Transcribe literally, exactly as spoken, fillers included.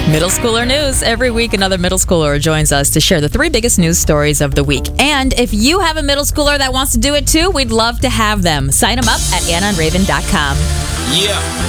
Middle schooler news. Every week, another middle schooler joins us to share the three biggest news stories of the week. And if you have a middle schooler that wants to do it too, we'd love to have them. Sign them up at anna and raven dot com. Yeah.